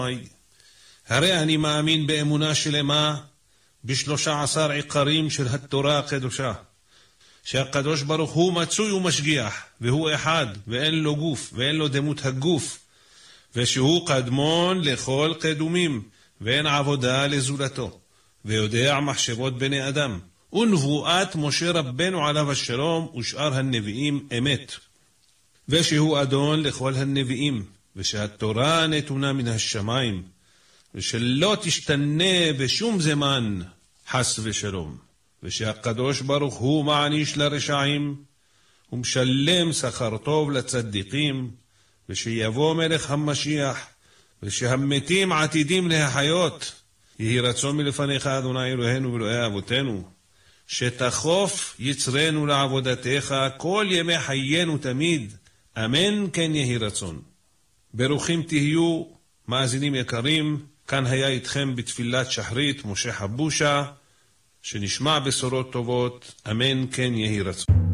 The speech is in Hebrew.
הרי אני מאמין באמונה שלמה ב13 עיקרים של התורה הקדושה, שהקדוש ברוך הוא מצוי ומשגיח, והוא אחד, ואין לו גוף, ואין לו דמות הגוף, ושהוא קדמון לכל קדומים, ואין עבודה לזולתו, ויודע מחשבות בני אדם, ונבואת משה רבנו עליו השלום ושאר הנביאים אמת, ושהוא אדון לכל הנביאים, ושהתורה נתונה מן השמיים, ושלא תשתנה בשום זמן חס ושלום, ושהקדוש ברוך הוא מעניש לרשעים, ומשלם שכר טוב לצדיקים, ושיבוא מלך המשיח, ושהמתים עתידים להחיות. יהי רצון מלפניך אדוני אלוהינו ואלוהי אבותינו, שתחוף יצרנו לעבודתך כל ימי חיינו תמיד, אמן כן יהי רצון. ברוכים תהיו מאזינים יקרים, כאן היה איתכם בתפילת שחרית משה חבושה, שנשמע בשורות טובות, אמן כן יהי רצון.